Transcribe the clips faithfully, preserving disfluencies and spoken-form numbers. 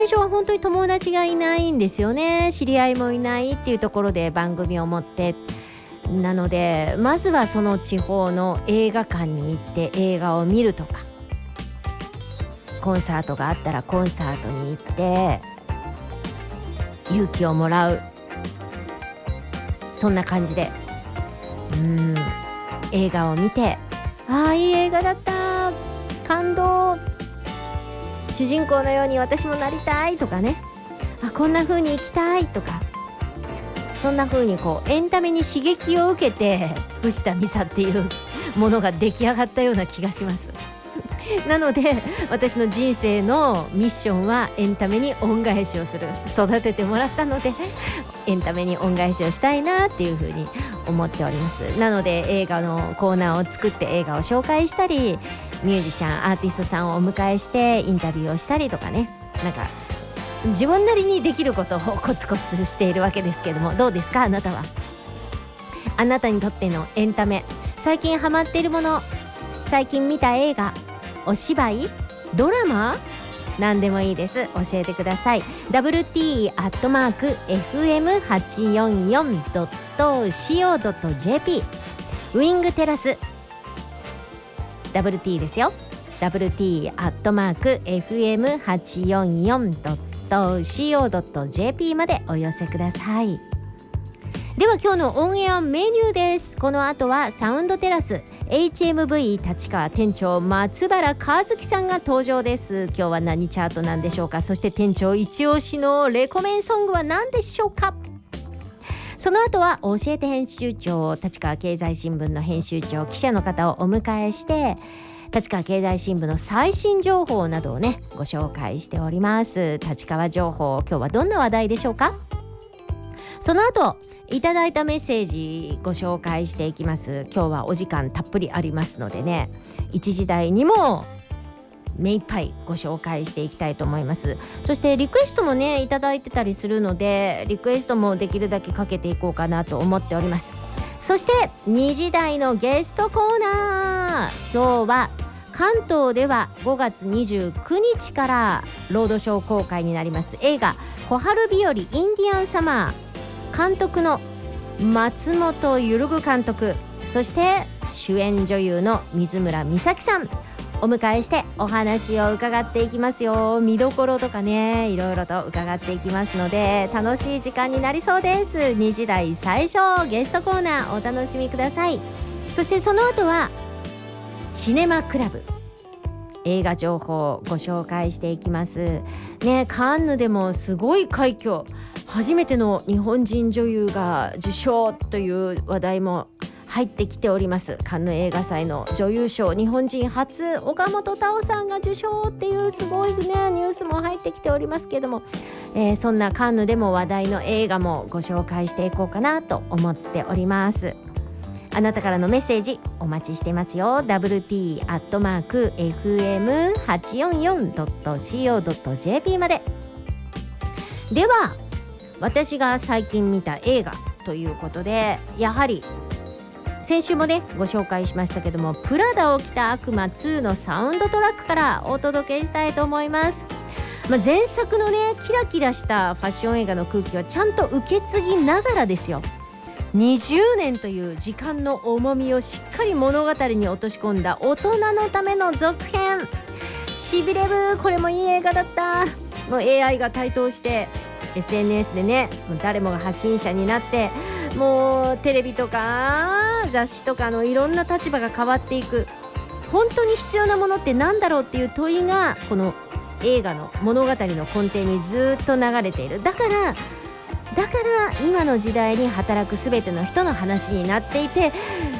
最初は本当に友達がいないんですよね。知り合いもいないっていうところで番組を持って、なのでまずはその地方の映画館に行って映画を見るとか、コンサートがあったらコンサートに行って勇気をもらう、そんな感じでうん映画を見て、ああいい映画だった、感動、主人公のように私もなりたいとかね、あこんな風に生きたいとか、そんな風にこうエンタメに刺激を受けて藤田美沙っていうものが出来上がったような気がしますなので私の人生のミッションはエンタメに恩返しをする、育ててもらったのでエンタメに恩返しをしたいなっていうふうに思っております。なので映画のコーナーを作って映画を紹介したり、ミュージシャンアーティストさんをお迎えしてインタビューをしたりとかね、なんか自分なりにできることをコツコツしているわけですけども、どうですかあなたは。あなたにとってのエンタメ、最近ハマっているもの、最近見た映画、お芝居、ドラマ、何でもいいです、教えてください。 ダブリューティー アットマーク エフエムはちよんよん ドット シーオー ドット ジェーピー ウィングテラス ダブリューティー ですよ。 ダブリューティー アットマーク エフエムはちよんよん ドット シーオー ドット ジェーピー までお寄せください。では今日のオンエアメニューです。この後はサウンドテラス エイチエムブイ 立川店長松原和樹さんが登場です。今日は何チャートなんでしょうか。そして店長一押しのレコメンソングは何でしょうか。その後は教えて編集長、立川経済新聞の編集長、記者の方をお迎えして、立川経済新聞の最新情報などをねご紹介しております。立川情報、今日はどんな話題でしょうか。その後いただいたメッセージご紹介していきます。今日はお時間たっぷりありますのでね、いちじ台にも目いっぱいご紹介していきたいと思います。そしてリクエストもねいただいてたりするので、リクエストもできるだけかけていこうかなと思っております。そしてにじ台のゲストコーナー、今日は関東ではごがつにじゅうくにちからロードショー公開になります映画小春日和インディアンサマー、監督の松本ゆるぐ監督、そして主演女優の水村美咲さんお迎えしてお話を伺っていきますよ。見どころとかねいろいろと伺っていきますので楽しい時間になりそうです。にじ台最初ゲストコーナーお楽しみください。そしてその後はシネマクラブ、映画情報をご紹介していきますね。カンヌでもすごい快挙、初めての日本人女優が受賞という話題も入ってきております。カンヌ映画祭の女優賞、日本人初岡本太郎さんが受賞っていうすごいねニュースも入ってきておりますけれども、えー、そんなカンヌでも話題の映画もご紹介していこうかなと思っております。あなたからのメッセージお待ちしてますよ。 ダブリューティー アットマーク エフエムはちよんよん ドット シーオー ドット ジェーピー まで。では私が最近見た映画ということで、やはり先週もねご紹介しましたけども、プラダを着た悪魔ツーのサウンドトラックからお届けしたいと思います。まあ、前作のねキラキラしたファッション映画の空気はちゃんと受け継ぎながらですよ、にじゅうねんという時間の重みをしっかり物語に落とし込んだ大人のための続編、しびれる。これもいい映画だった。もう エーアイ が台頭して エスエヌエス でね誰もが発信者になって、もうテレビとか雑誌とかのいろんな立場が変わっていく。本当に必要なものってなんだろうっていう問いがこの映画の物語の根底にずっと流れている。だからだから今の時代に働くすべての人の話になっていて、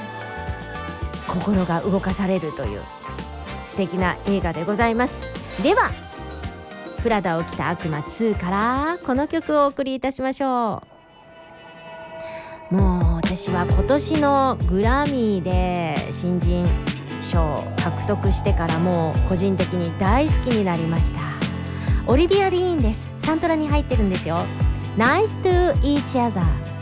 心が動かされるという素敵な映画でございます。ではプラダを着た悪魔ツーからこの曲をお送りいたしましょう。もう私は今年のグラミーで新人賞を獲得してからもう個人的に大好きになりました。オリビア・ディーンです。サントラに入ってるんですよ。Nice to each other